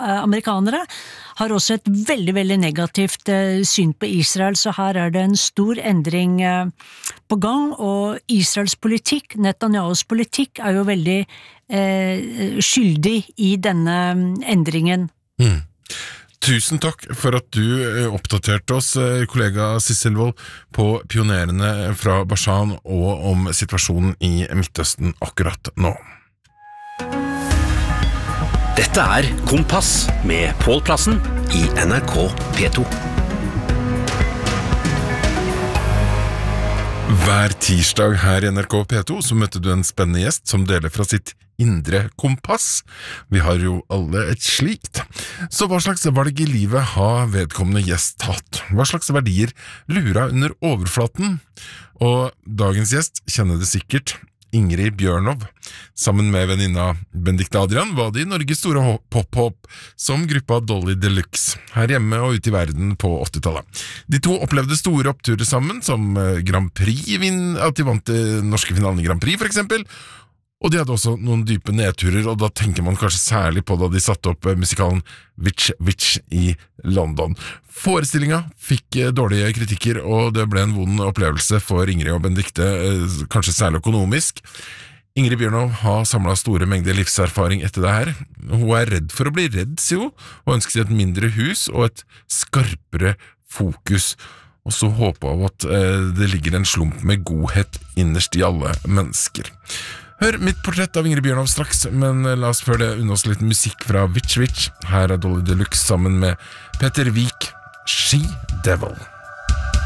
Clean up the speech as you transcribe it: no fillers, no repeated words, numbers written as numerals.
amerikanere har også et veldig, veldig negativt syn på Israel, så her det en stor endring på gang, og Israels politikk, Netanyahus politikk, jo veldig skyldig i denne endringen. Tusen takk for at du oppdaterte oss, kollega Sissel Wold, på pionerene fra Bashan og om situasjonen i Midtøsten akkurat nå. Dette Kompass med Pål Plassen i NRK P2. Hver tirsdag her i NRK P2 så møtte du en spennende gjest som deler fra sitt indre kompass. Vi har jo alle et slikt. Så hva slags valg i livet har vedkommende gjest hatt? Hva slags verdier lurer under overflaten? Og dagens gjest kjenner det sikkert. Ingrid Bjørnov. Sammen med venninna Benedikte Adrian var de Norges store pop-hop som gruppa Dolly Deluxe, her hjemme og ute i verden på 80-tallet. De to opplevde store oppturer sammen, som Grand Prix, at de vant det norske finalen i Grand Prix for eksempel, og de hadde også noen dype nedturer, og da tenker man kanskje særlig på da de satte opp musikalen Witch Witch i London. Forestillingen fikk dårlige kritikker, og det ble en vond opplevelse for Ingrid og Benedikte, kanskje særlig økonomisk. Ingrid Bjørnov har samlet store mengder livserfaring etter det her. Hun redd for å bli redd, sier hun, og ønsker seg et mindre hus og et skarpere fokus. Og så håper hun at det ligger en slump med godhet innerst i alle mennesker. Hør mitt portrett av Ingrid Bjørnov straks, men la oss før det unne oss litt musikk fra Witch Witch. Her Dolly Deluxe sammen med Peter Vik, She Devil.